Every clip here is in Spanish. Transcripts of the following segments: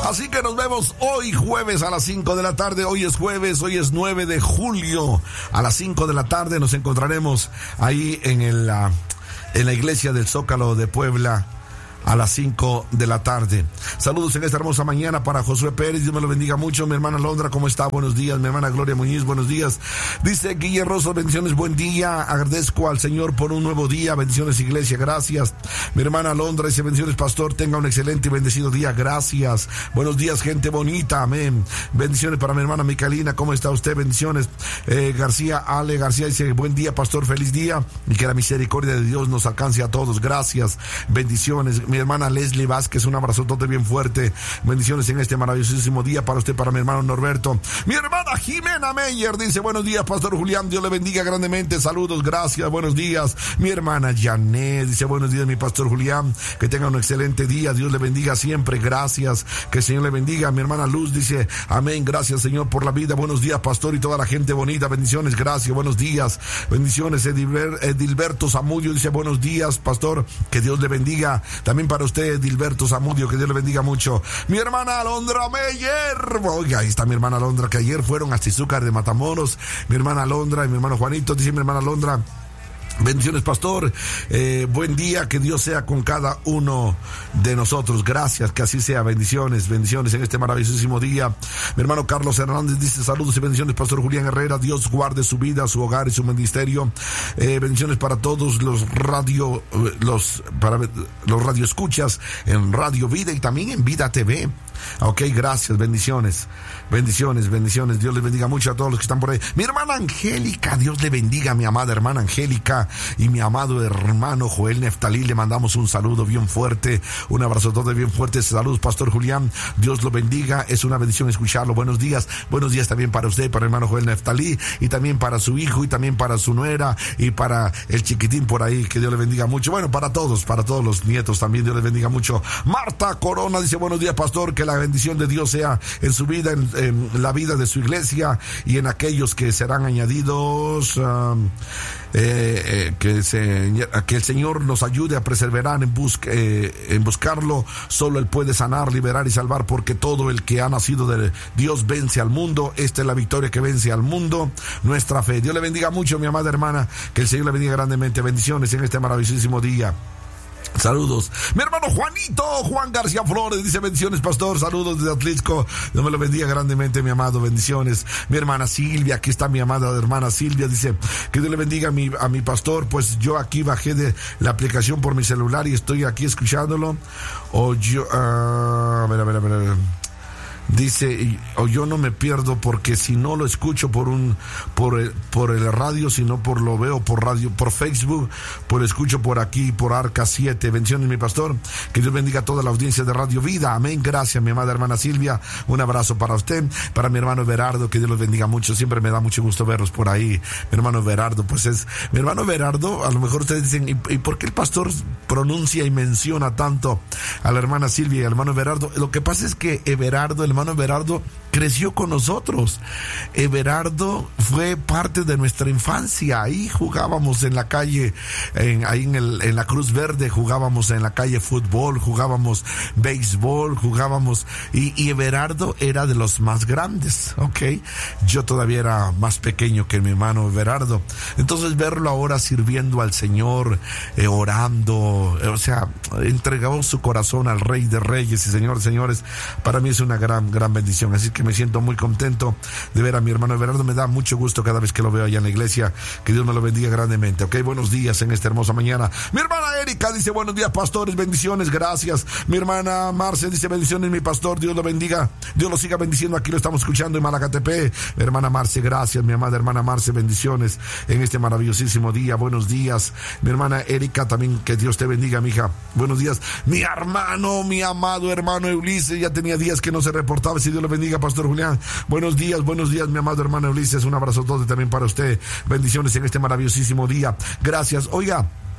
Así que nos vemos hoy jueves a las 5 de la tarde. Hoy es jueves, hoy es 9 de julio. A las 5 de la tarde nos encontraremos ahí en la iglesia del Zócalo de Puebla. A las 5 de la tarde. Saludos en esta hermosa mañana para Josué Pérez. Dios me lo bendiga mucho. Mi hermana Londra, ¿cómo está? Buenos días. Mi hermana Gloria Muñiz, buenos días. Dice Guille Rosso, bendiciones, buen día. Agradezco al Señor por un nuevo día. Bendiciones, iglesia, gracias. Mi hermana Londra dice, bendiciones, pastor. Tenga un excelente y bendecido día. Gracias. Buenos días, gente bonita. Amén. Bendiciones para mi hermana Micalina. ¿Cómo está usted? Bendiciones. Ale García dice, buen día, pastor. Feliz día. Y que la misericordia de Dios nos alcance a todos. Gracias. Bendiciones. Mi hermana Leslie Vázquez, un abrazotote bien fuerte. Bendiciones en este maravillosísimo día para usted, para mi hermano Norberto. Mi hermana Jimena Meyer dice, buenos días, pastor Julián, Dios le bendiga grandemente. Saludos, gracias, buenos días. Mi hermana Janet dice, buenos días, mi pastor Julián, que tenga un excelente día. Dios le bendiga siempre, gracias. Que el Señor le bendiga. Mi hermana Luz dice, amén, gracias, Señor, por la vida. Buenos días, pastor, y toda la gente bonita. Bendiciones, gracias, buenos días. Bendiciones. Edilberto Zamudio dice, buenos días, pastor, que Dios le bendiga. También para usted, Edilberto Zamudio, que Dios le bendiga mucho. Mi hermana Alondra Meyer, oiga, ahí está mi hermana Alondra, que ayer fueron a Tizúcar de Matamoros. Mi hermana Alondra y mi hermano Juanito, dice mi hermana Alondra, bendiciones, pastor, buen día, que Dios sea con cada uno de nosotros. Gracias, que así sea. Bendiciones en este maravillosísimo día. Mi hermano Carlos Hernández dice, saludos y bendiciones, pastor Julián Herrera. Dios guarde su vida, su hogar y su ministerio. Bendiciones para todos los radioescuchas en Radio Vida y también en Vida TV. Ok, gracias, bendiciones. Dios les bendiga mucho a todos los que están por ahí. Mi hermana Angélica, Dios le bendiga, mi amada hermana Angélica, y mi amado hermano Joel Neftalí, le mandamos un saludo bien fuerte, un abrazo todo bien fuerte. Saludos, pastor Julián, Dios lo bendiga, es una bendición escucharlo. Buenos días también para usted, para el hermano Joel Neftalí, y también para su hijo, y también para su nuera, y para el chiquitín por ahí, que Dios le bendiga mucho. Bueno, para todos los nietos también, Dios les bendiga mucho. Marta Corona dice, buenos días, pastor, que la bendición de Dios sea en su vida, en la vida de su iglesia y en aquellos que serán añadidos, que el Señor nos ayude a perseverar en buscarlo. Solo Él puede sanar, liberar y salvar, porque todo el que ha nacido de Dios vence al mundo. Esta es la victoria que vence al mundo, nuestra fe. Dios le bendiga mucho, mi amada hermana, que el Señor le bendiga grandemente. Bendiciones en este maravillosísimo día. Saludos. Mi hermano Juan García Flores dice, bendiciones, pastor, saludos desde Atlisco. Dios me lo bendiga grandemente, mi amado, bendiciones. Mi hermana Silvia, aquí está mi amada hermana Silvia, dice, que Dios le bendiga a mi pastor, pues yo aquí bajé de la aplicación por mi celular y estoy aquí escuchándolo. Dice, yo no me pierdo, porque si no lo escucho por el radio, sino lo veo por radio, por Facebook, lo escucho por aquí, por Arca 7. Bendiciones, mi pastor, que Dios bendiga a toda la audiencia de Radio Vida. Amén, gracias, mi amada hermana Silvia, un abrazo para usted. Para mi hermano Everardo, que Dios los bendiga mucho, siempre me da mucho gusto verlos por ahí. Mi hermano Everardo, mi hermano Everardo, a lo mejor ustedes dicen, ¿y por qué el pastor pronuncia y menciona tanto a la hermana Silvia y al hermano Everardo? Lo que pasa es que el hermano Everardo creció con nosotros. Everardo fue parte de nuestra infancia. Ahí jugábamos en la calle, en la Cruz Verde, jugábamos en la calle fútbol, jugábamos béisbol, y Everardo era de los más grandes, ¿ok? Yo todavía era más pequeño que mi hermano Everardo. Entonces verlo ahora sirviendo al Señor, orando, o sea, entregó su corazón al Rey de Reyes y Señor de Señores, para mí es una gran bendición. Así que me siento muy contento de ver a mi hermano Everardo. Me da mucho gusto cada vez que lo veo allá en la iglesia. Que Dios me lo bendiga grandemente. Ok, buenos días en esta hermosa mañana. Mi hermana Erika dice, buenos días, pastores, bendiciones, gracias. Mi hermana Marce dice, bendiciones, mi pastor, Dios lo bendiga, Dios lo siga bendiciendo. Aquí lo estamos escuchando en Malacatepe. Mi hermana Marce, gracias, mi amada hermana Marce, bendiciones en este maravillosísimo día. Buenos días, mi hermana Erika, también que Dios te bendiga, mija. Buenos días, mi hermano, mi amado hermano Ulises, ya tenía días que no se reportaba. Si Dios lo bendiga, pastor Julián. Buenos días, mi amado hermano Ulises, un abrazo todo también para usted. Bendiciones en este maravillosísimo día. Gracias. Oiga,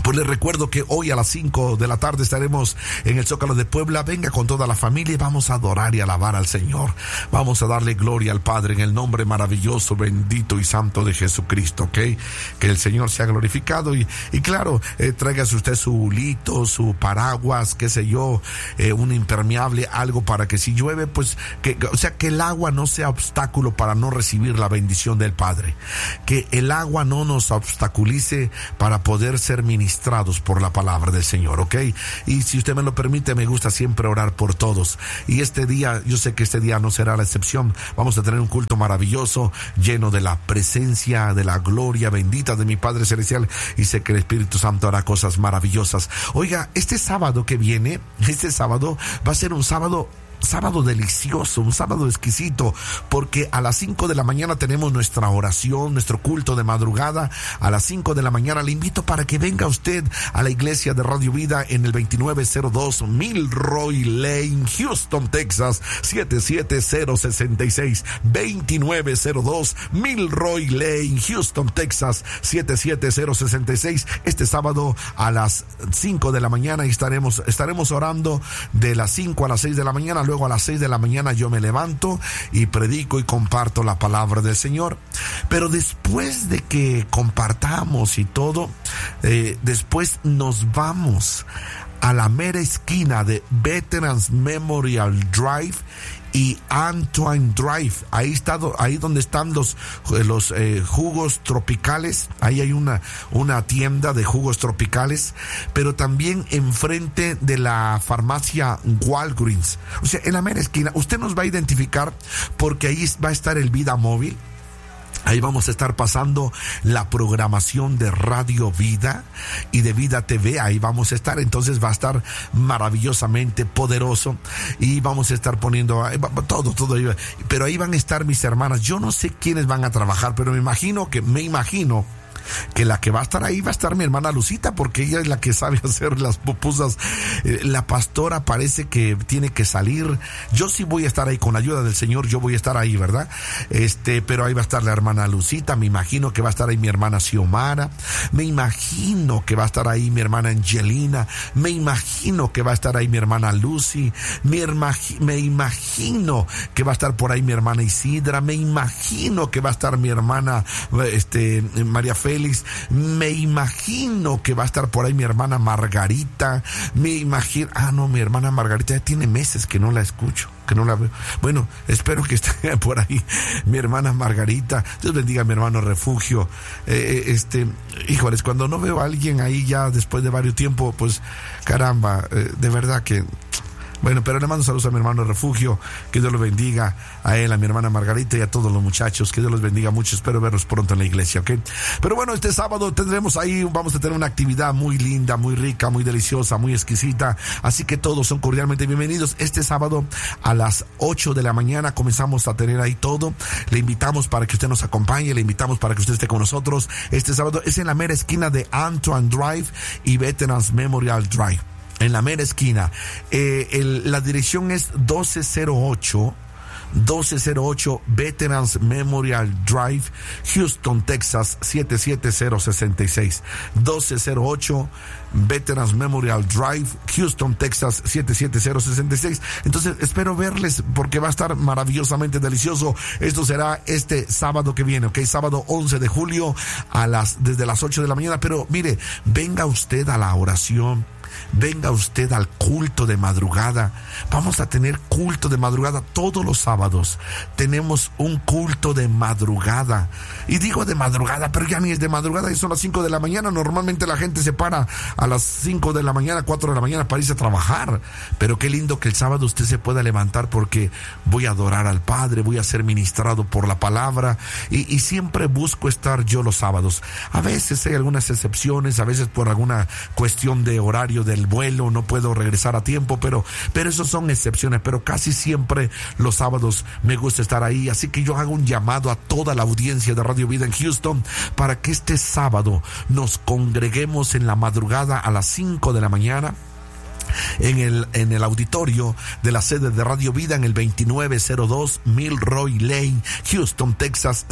Pues les recuerdo que hoy a las 5 de la tarde estaremos en el Zócalo de Puebla. Venga con toda la familia y vamos a adorar y alabar al Señor. Vamos a darle gloria al Padre en el nombre maravilloso, bendito y santo de Jesucristo, ¿ok? Que el Señor sea glorificado y claro, tráigase usted su hulito, su paraguas, qué sé yo, un impermeable, algo para que si llueve, pues, que el agua no sea obstáculo para no recibir la bendición del Padre. Que el agua no nos obstaculice para poder ser ministrados por la palabra del Señor, ¿ok? Y si usted me lo permite, me gusta siempre orar por todos. Y este día, yo sé que este día no será la excepción. Vamos a tener un culto maravilloso, lleno de la presencia, de la gloria bendita de mi Padre Celestial. Y sé que el Espíritu Santo hará cosas maravillosas. Oiga, este sábado que viene, va a ser un sábado delicioso, un sábado exquisito, porque a las 5 de la mañana tenemos nuestra oración, nuestro culto de madrugada. A las 5 de la mañana le invito para que venga usted a la iglesia de Radio Vida en el 2902 Milroy Lane, Houston, Texas, 77066. 2902 Milroy Lane, Houston, Texas, 77066. Este sábado a las 5 de la mañana estaremos orando de las 5 a las 6 de la mañana. Luego a las 6 de la mañana yo me levanto y predico y comparto la palabra del Señor. Pero después de que compartamos y todo, después nos vamos a la mera esquina de Veterans Memorial Drive y Antoine Drive. Ahí donde están los jugos tropicales. Ahí hay una tienda de jugos tropicales, pero también enfrente de la farmacia Walgreens. O sea, en la mera esquina. Usted nos va a identificar porque ahí va a estar el Vida Móvil. Ahí vamos a estar pasando la programación de Radio Vida y de Vida TV. Ahí vamos a estar. Entonces va a estar maravillosamente poderoso. Y vamos a estar poniendo todo. Pero ahí van a estar mis hermanas. Yo no sé quiénes van a trabajar, pero me imagino que la que va a estar ahí va a estar mi hermana Lucita, porque ella es la que sabe hacer las pupusas. La pastora parece que tiene que salir. Yo sí voy a estar ahí con la ayuda del Señor. Yo voy a estar ahí, ¿verdad? Pero ahí va a estar la hermana Lucita. Me imagino que va a estar ahí mi hermana Xiomara. Me imagino que va a estar ahí mi hermana Angelina. Me imagino que va a estar ahí mi hermana Lucy. Me imagino que va a estar por ahí mi hermana Isidra. Me imagino que va a estar mi hermana María Félix. Me imagino que va a estar por ahí mi hermana Margarita. mi hermana Margarita ya tiene meses que no la escucho, que no la veo. Bueno, espero que esté por ahí mi hermana Margarita. Dios bendiga a mi hermano Refugio. Híjoles, cuando no veo a alguien ahí ya después de varios tiempos, pues caramba, de verdad que... Bueno, pero le mando saludos a mi hermano Refugio, que Dios lo bendiga, a él, a mi hermana Margarita y a todos los muchachos, que Dios los bendiga mucho. Espero verlos pronto en la iglesia, ¿ok? Pero bueno, este sábado vamos a tener una actividad muy linda, muy rica, muy deliciosa, muy exquisita, así que todos son cordialmente bienvenidos. Este sábado a las 8 de la mañana comenzamos a tener ahí todo. Le invitamos para que usted nos acompañe, le invitamos para que usted esté con nosotros. Este sábado es en la mera esquina de Antoine Drive y Veterans Memorial Drive. En la mera esquina. La dirección es 1208 Veterans Memorial Drive, Houston, Texas, 77066. 1208 Veterans Memorial Drive, Houston, Texas, 77066. Entonces espero verles porque va a estar maravillosamente delicioso. Esto será este sábado que viene, ¿ok? Sábado 11 de julio desde las 8 de la mañana. Pero mire, venga usted a la oración. Venga usted al culto de madrugada. Vamos a tener culto de madrugada todos los sábados. Tenemos un culto de madrugada. Y digo de madrugada, pero ya ni es de madrugada, y son las 5 de la mañana. Normalmente la gente se para a las 5 de la mañana, 4 de la mañana para irse a trabajar. Pero qué lindo que el sábado usted se pueda levantar, porque voy a adorar al Padre, voy a ser ministrado por la palabra. Y siempre busco estar yo los sábados. A veces hay algunas excepciones, a veces por alguna cuestión de horario del vuelo no puedo regresar a tiempo, pero esos son excepciones. Pero casi siempre los sábados me gusta estar ahí. Así que yo hago un llamado a toda la audiencia de Radio Vida en Houston para que este sábado nos congreguemos en la madrugada a las 5 de la mañana. en el auditorio de la sede de Radio Vida en el 2902 Milroy Lane, Houston, Texas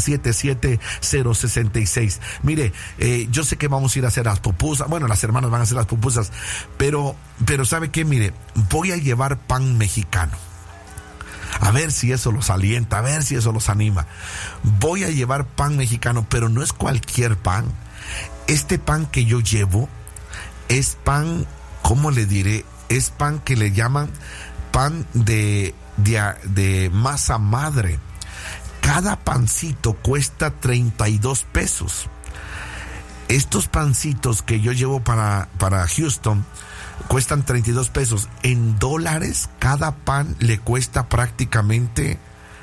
77066. Mire, yo sé que vamos a ir a hacer las pupusas, bueno, las hermanas van a hacer las pupusas, pero ¿sabe qué? Mire, voy a llevar pan mexicano. A ver si eso los alienta, a ver si eso los anima. Voy a llevar pan mexicano, pero no es cualquier pan. Este pan que yo llevo es pan, ¿cómo le diré? Es pan que le llaman pan de masa madre. Cada pancito cuesta 32 pesos. Estos pancitos que yo llevo para Houston cuestan 32 pesos. En dólares, cada pan le cuesta prácticamente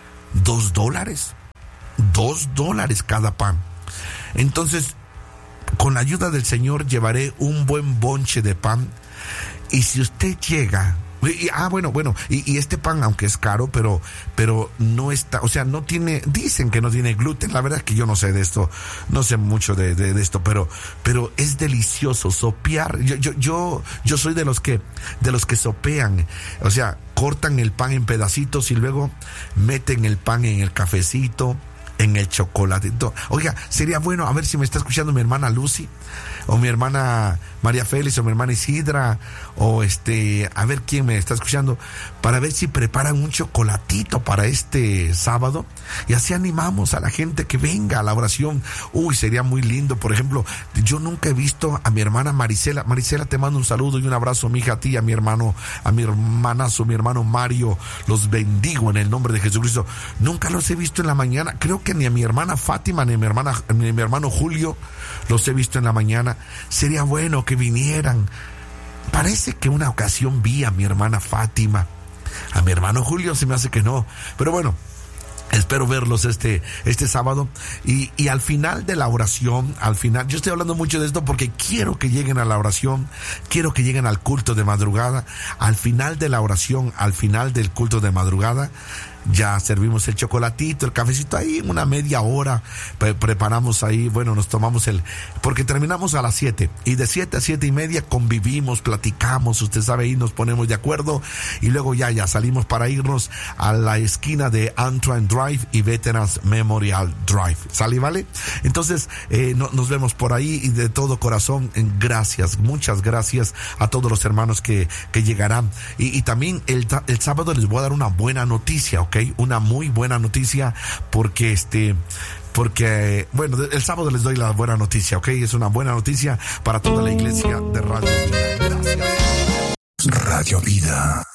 $2. $2 cada pan. Entonces, con la ayuda del Señor llevaré un buen bonche de pan. Y si usted llega, y este pan, aunque es caro, pero no está, o sea, no tiene, dicen que no tiene gluten. La verdad es que yo no sé de esto, no sé mucho de esto, pero es delicioso sopear. Yo soy de los que sopean, o sea, cortan el pan en pedacitos y luego meten el pan en el cafecito, en el chocolatito. Oiga, sería bueno, a ver si me está escuchando mi hermana Lucy, o mi hermana María Félix, o mi hermana Isidra, o a ver quién me está escuchando, para ver si preparan un chocolatito para este sábado, y así animamos a la gente que venga a la oración. Uy, sería muy lindo. Por ejemplo, yo nunca he visto a mi hermana Marisela. Marisela, te mando un saludo y un abrazo, mija, a ti, a mi hermano, a mi hermanazo, mi hermano Mario, los bendigo en el nombre de Jesucristo. Nunca los he visto en la mañana, creo que ni a mi hermana Fátima, ni a mi hermano Julio los he visto en la mañana. Sería bueno que vinieran. Parece que una ocasión vi a mi hermana Fátima. A mi hermano Julio se me hace que no, pero bueno, espero verlos este sábado. Y al final de la oración, yo estoy hablando mucho de esto porque quiero que lleguen a la oración, quiero que lleguen al culto de madrugada. Al final de la oración, al final del culto de madrugada, ya servimos el chocolatito, el cafecito ahí en una media hora, preparamos ahí, bueno, nos tomamos porque terminamos a las 7, y de 7 a 7:30 convivimos, platicamos, usted sabe, ahí nos ponemos de acuerdo, y luego ya salimos para irnos a la esquina de Antrim Drive y Veterans Memorial Drive, ¿sale, vale? Entonces, nos vemos por ahí, y de todo corazón, gracias, muchas gracias a todos los hermanos que llegarán, y también el sábado les voy a dar una buena noticia, ¿ok? Una muy buena noticia, porque bueno, el sábado les doy la buena noticia, ¿ok? Es una buena noticia para toda la iglesia de Radio Vida. Gracias. Radio Vida.